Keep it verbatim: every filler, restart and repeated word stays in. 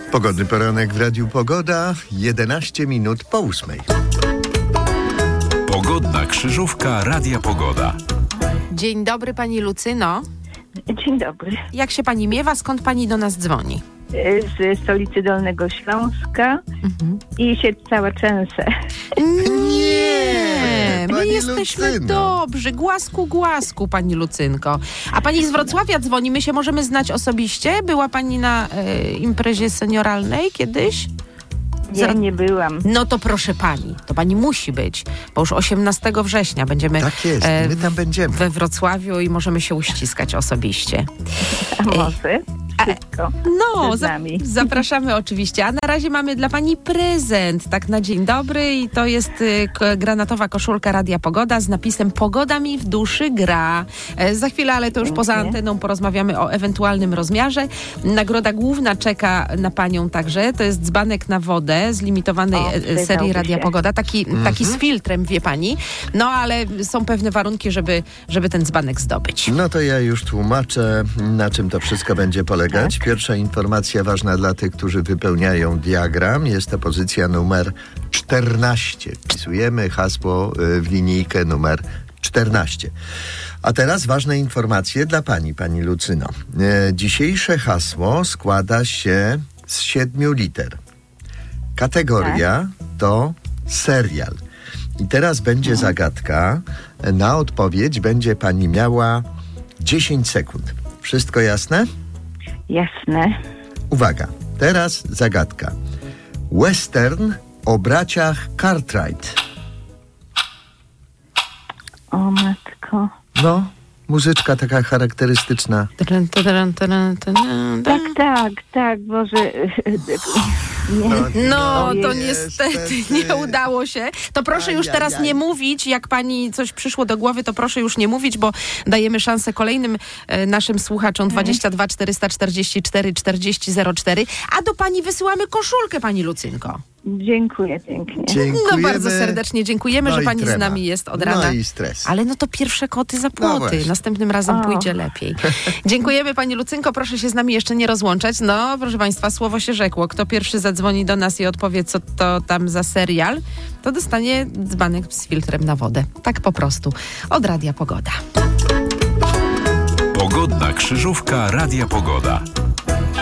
Pogodny poranek w Radiu Pogoda, jedenaście minut po ósmej. Pogodna krzyżówka Radia Pogoda. Dzień dobry, pani Lucyno. Dzień dobry. Jak się pani miewa? Skąd pani do nas dzwoni? Z stolicy Dolnego Śląska mhm. i się cała częsę. Nie, my pani jesteśmy Lucyno. dobrzy. Głasku, głasku, pani Lucynko. A pani z Wrocławia dzwoni. My się możemy znać osobiście? Była pani na e, imprezie senioralnej kiedyś? Nie, nie byłam. No to proszę pani, to pani musi być, bo już osiemnastego września będziemy Tak jest, e, my tam będziemy. we Wrocławiu i możemy się uściskać osobiście. A może? Wszystko. No, z za, nami. zapraszamy oczywiście. A na razie mamy dla pani prezent, tak na dzień dobry, i to jest y, k- granatowa koszulka Radia Pogoda z napisem "Pogoda mi w duszy gra". E, za chwilę, ale to już poza anteną, porozmawiamy o ewentualnym rozmiarze. Nagroda główna czeka na panią także. To jest dzbanek na wodę z limitowanej O, e, serii Radia się. Pogoda. Taki, Mhm. taki z filtrem, wie pani. No, ale są pewne warunki, żeby, żeby ten dzbanek zdobyć. No to ja już tłumaczę, na czym to wszystko będzie polegać. Tak. Pierwsza informacja ważna dla tych, którzy wypełniają diagram. Jest to pozycja numer czternaście. Wpisujemy hasło w linijkę numer czternaście. A teraz ważne informacje dla pani, pani Lucyno. E, dzisiejsze hasło składa się z siedmiu liter. Kategoria tak. to serial. I teraz będzie mhm. zagadka. Na odpowiedź będzie pani miała dziesięć sekund. Wszystko jasne? Jasne. Uwaga, teraz zagadka. Western o braciach Cartwright. O matko. No, muzyczka taka charakterystyczna. Tadam, tadam, tadam, tadam. Tak, tak, tak, Boże. Nie. No, to Ojej. niestety nie udało się. To proszę już teraz nie mówić, jak pani coś przyszło do głowy, to proszę już nie mówić, bo dajemy szansę kolejnym e, naszym słuchaczom dwadzieścia dwa czterysta czterdzieści cztery czterdzieści zero cztery, a do pani wysyłamy koszulkę, pani Lucynko. Dziękuję pięknie. Dziękujemy. No bardzo serdecznie dziękujemy, No że i pani trema. z nami jest od rana. No i stres. Ale no to pierwsze koty za No płoty. właśnie. Następnym razem O. pójdzie lepiej. Dziękujemy pani Lucynko, proszę się z nami jeszcze nie rozłączać. No, proszę państwa, słowo się rzekło. Kto pierwszy zadzwoni do nas i odpowie, co to tam za serial, to dostanie dzbanek z filtrem na wodę. Tak po prostu. Od Radia Pogoda. Pogodna krzyżówka Radia Pogoda.